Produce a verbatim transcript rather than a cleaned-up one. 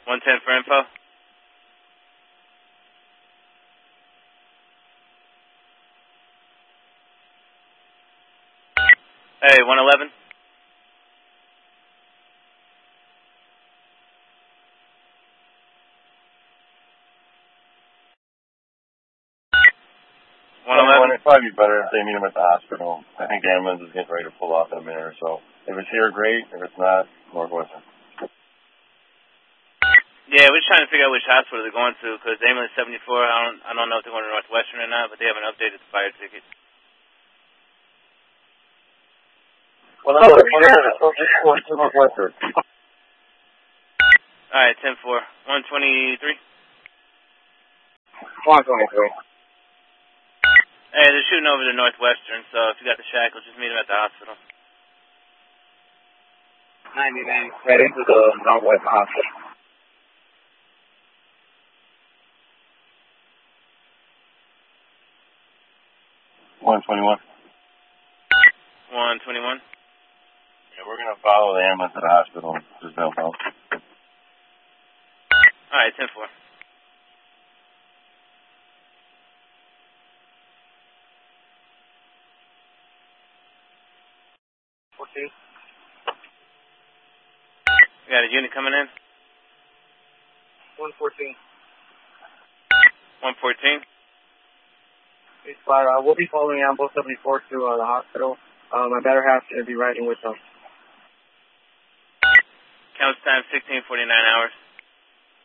one ten for info. Hey, one eleven. one eleven. It'd probably be better if they meet him at the hospital. I think the ambulance is getting ready to pull off in a minute or so. If it's here, great. If it's not, Northwestern. Yeah, we're just trying to figure out which hospital they're going to, because ambulance seventy-four, I don't, I don't know if they're going to Northwestern or not, but they haven't updated the fire ticket. Well, no, it's Northwestern. All right, ten four. one twenty-three. one twenty-three. Hey, they're shooting over to Northwestern, so if you got the shackles, just meet them at the hospital. ninety-nine, right into the Northwest Hospital. one twenty-one. one twenty-one. Yeah, we're going to follow the ambulance to the hospital. Just don't know. All right, ten four. fourteen. You got a unit coming in? one fourteen. one fourteen. Uh, we'll be following ambulance seventy-four to uh, the hospital. Uh, my better half is going to be riding with them. Counts time sixteen forty-nine hours.